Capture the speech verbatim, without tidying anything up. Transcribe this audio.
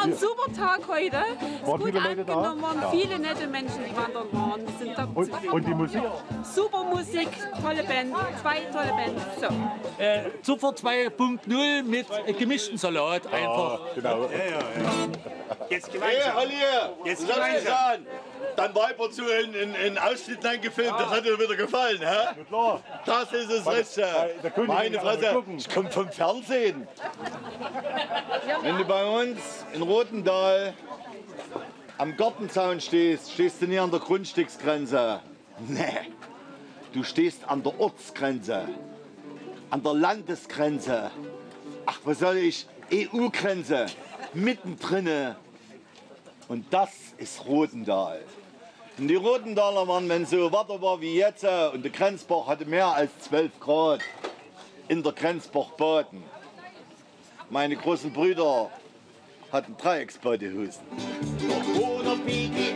ein super Tag heute. Es Waren ist gut viele Leute da? angenommen worden. Ja. Viele nette Menschen, die wandern waren. Die sind da Und, und die Musik? super Musik, tolle Band, zwei tolle Bands. So. Äh, Zuffer zwei Punkt null mit äh, gemischten Salat einfach. Ja, genau. Ja, ja, ja. Jetzt Hey, gemeinsam. Olli, Jetzt du hast gemeinsam. gesagt, dann Viper zu in, in, in Ausschnitt eingefilmt, das hat dir wieder gefallen, hä? Klar. Das ist es Weil- Richtige. weil der König Meine will aber Fresse, gucken. ich komme vom Fernsehen. Wenn du bei uns in Rotendal am Gartenzaun stehst, stehst du nie an der Grundstücksgrenze. Nee, du stehst an der Ortsgrenze, an der Landesgrenze. Ach, was soll ich? E U-Grenze, mittendrin. Und das ist Rotendal. Und die Rotendaler waren, wenn so Wetter war wie jetzt, und der Grenzbach hatte mehr als zwölf Grad in der Grenzbach-Baden. Meine großen Brüder hatten Dreiecksbadehosen. Oder wie die